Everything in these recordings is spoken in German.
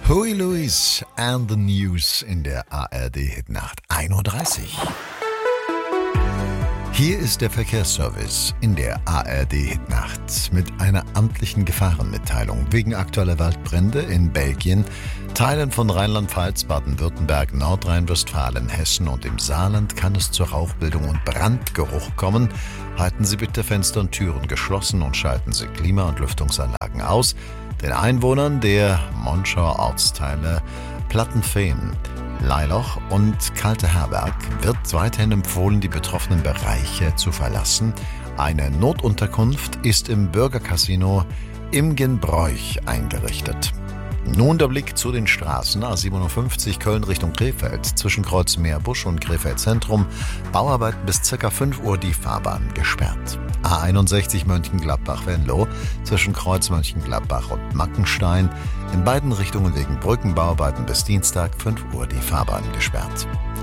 Huey Lewis and the News in der ARD-Hitnacht 1:30 Uhr. Hier ist der Verkehrsservice in der ARD-Hitnacht mit einer amtlichen Gefahrenmitteilung wegen aktueller Waldbrände in Belgien, Teilen von Rheinland-Pfalz, Baden-Württemberg, Nordrhein-Westfalen, Hessen und im Saarland kann es zur Rauchbildung und Brandgeruch kommen. Halten Sie bitte Fenster und Türen geschlossen und schalten Sie Klima- und Lüftungsanlagen aus. Den Einwohnern der Monschauer Ortsteile Plattenfehn, Leiloch und Kalte Herberg wird weiterhin empfohlen, die betroffenen Bereiche zu verlassen. Eine Notunterkunft ist im Bürgercasino Imgenbräuch eingerichtet. Nun der Blick zu den Straßen. A57 Köln Richtung Krefeld, zwischen Kreuz Meerbusch und Krefeld Zentrum. Bauarbeiten bis ca. 5 Uhr die Fahrbahn gesperrt. A61 Mönchengladbach-Venlo, zwischen Kreuz Mönchengladbach und Mackenstein. In beiden Richtungen wegen Brückenbauarbeiten bis Dienstag 5 Uhr die Fahrbahn gesperrt.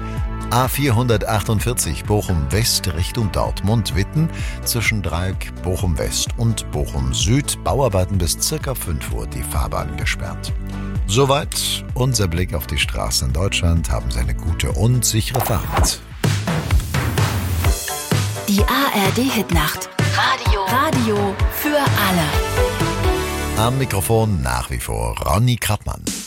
A448 Bochum-West Richtung Dortmund-Witten, zwischen Dreieck Bochum-West und Bochum-Süd. Bauarbeiten bis ca. 5 Uhr die Fahrbahn gesperrt. Soweit unser Blick auf die Straßen in Deutschland. Haben Sie eine gute und sichere Fahrt. Die ARD-Hitnacht. Radio für alle. Am Mikrofon nach wie vor Ronny Krappmann.